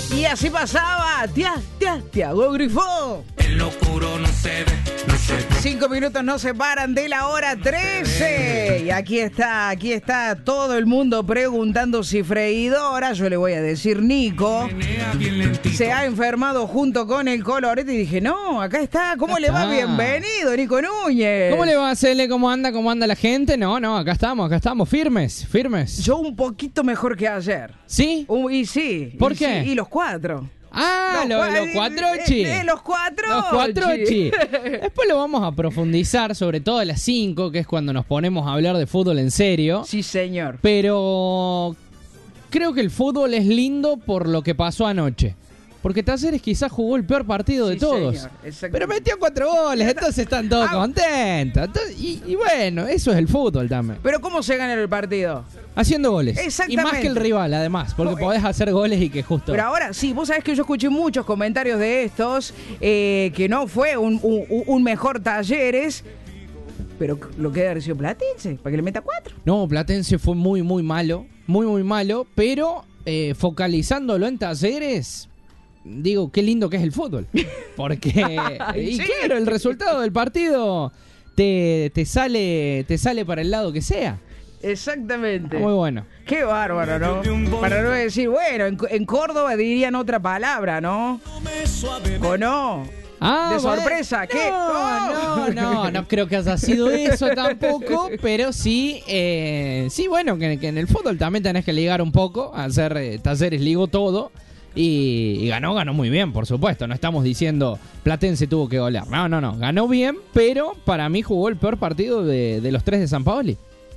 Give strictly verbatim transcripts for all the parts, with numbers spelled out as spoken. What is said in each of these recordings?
Y así pasaba. Tía, tía, Tiago Grifo. En lo oscuro no se ve, no se ve. Cinco minutos nos separan de la hora trece. Y aquí está, aquí está todo el mundo preguntando si freidora. Yo le voy a decir Nico. Menea bien lentito. Se ha enfermado junto con el colorete y dije, no, acá está. ¿Cómo Acá le va? está. Bienvenido, Nico Núñez. ¿Cómo le va a hacerle? ¿Cómo anda? ¿Cómo anda la gente? No, no, acá estamos, acá estamos, firmes, firmes. Yo un poquito mejor que ayer. ¿Sí? Uh, y sí. ¿Por y qué? sí, y los cuatro. Ah, Los lo- cua- los cuatrochi. eh, eh, los cuatro. Los cuatrochi. Después lo vamos a profundizar, sobre todo a las cinco, que es cuando nos ponemos a hablar de fútbol en serio. Sí, señor. Pero creo que el fútbol es lindo por lo que pasó anoche. Porque Talleres quizás jugó el peor partido de Sí, todos. señor, exactamente. Pero metió cuatro goles, entonces están todos Ah. contentos. Entonces- y, y bueno, eso es el fútbol también. Pero ¿cómo se gana el partido? Haciendo goles. Y Exactamente. más que el rival, además. Porque No, podés hacer goles y que justo... Pero ahora, sí, vos sabés que yo escuché muchos comentarios de estos, eh, que no fue un, un- un mejor Talleres, pero lo que debe haber sido Platense, para que le meta cuatro. No, Platense fue muy, muy malo. Muy, muy malo. Pero eh, focalizándolo en Talleres... Digo, qué lindo que es el fútbol. Porque, y Sí. claro, el resultado del partido te, te sale te sale para el lado que sea. Exactamente. Muy bueno. Qué bárbaro, ¿no? Para no decir, bueno, en, en Córdoba dirían otra palabra, ¿no? ¿O no? Ah, De bueno. sorpresa, ¿qué? No, no, no, no creo que haya sido eso tampoco, pero sí, eh, sí, bueno, que, que en el fútbol también tenés que ligar un poco, hacer eh, Talleres ligó todo. Y, y ganó, ganó muy bien, por supuesto. No estamos diciendo Platense tuvo que golear. No, no, no. Ganó bien, pero para mí jugó el peor partido de, de los tres de San Paoli.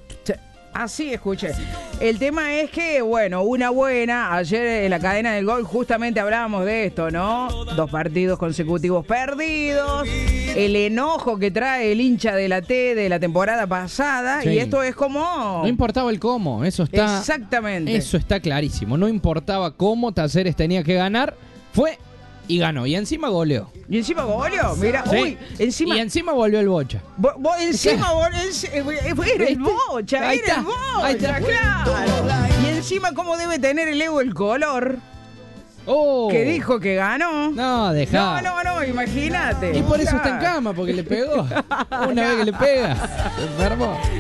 Así escuché. El tema es que, bueno, una buena. Ayer en la cadena del gol justamente hablábamos de esto, ¿no? Dos partidos consecutivos perdidos. El enojo que trae el hincha de la T de la temporada pasada. Sí. Y esto es como... No importaba el cómo, eso está. Exactamente. Eso está clarísimo. No importaba cómo Talleres tenía que ganar. Fue y ganó. Y encima goleó. Y encima goleó, mira, Sí. uy, encima... Y encima volvió el Bocha. Vos, vos encima, vos, enci- era el ¿Viste? Bocha, Ahí era está, el Bocha, ahí está. claro. Y encima, ¿cómo debe tener el ego el color? Oh. Que dijo que ganó. No, dejá. No, no, no, imagínate. Y por eso está en Claro. cama, porque le pegó. Una vez que le pega, se enfermó.